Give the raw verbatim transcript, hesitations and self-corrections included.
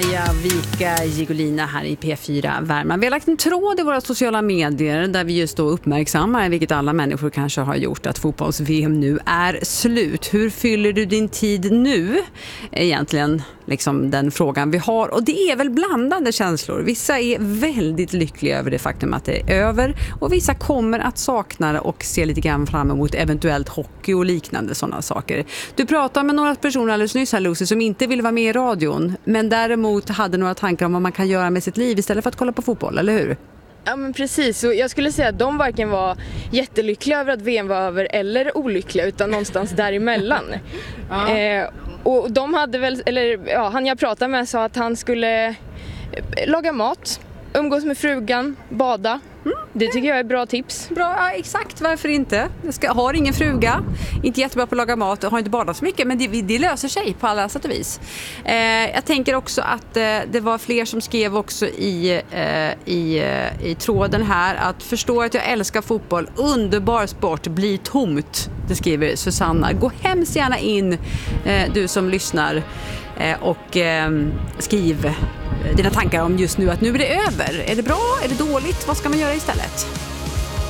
Maja Vika Gigolina här i P fyra Värmland. Vi har lagt en tråd i våra sociala medier där vi just då uppmärksammar, vilket alla människor kanske har gjort, att fotbolls-V M nu är slut. Hur fyller du din tid nu? Egentligen liksom den frågan vi har. Och det är väl blandade känslor. Vissa är väldigt lyckliga över det faktum att det är över. Och vissa kommer att sakna det och se lite grann fram emot eventuellt hockey och liknande sådana saker. Du pratade med några personer alldeles nyss här, Lucy, som inte vill vara med i radion. Men däremot hade några tankar om vad man kan göra med sitt liv istället för att kolla på fotboll, eller hur? Ja, men precis. Och jag skulle säga att de varken var jättelyckliga över att V M var över eller olyckliga, utan någonstans däremellan. Ja. Eh, och de hade väl, eller ja, han jag pratade med sa att han skulle laga mat, umgås med frugan, bada. Mm. Det tycker jag är bra tips. Bra, ja, exakt. Varför inte? Jag ska, har ingen fruga, inte jättebra på att laga mat, har inte badat så mycket, men det, det löser sig på alla sätt och vis. Eh, jag tänker också att eh, det var fler som skrev också i, eh, i, eh, i tråden här att förstå att jag älskar fotboll, underbar sport, blir tomt. Det skriver Susanna. Gå hemskt gärna in, eh, du som lyssnar, eh, och eh, skriv dina tankar om just nu, att nu är det över. Är det bra? Är det dåligt? Vad ska man göra istället?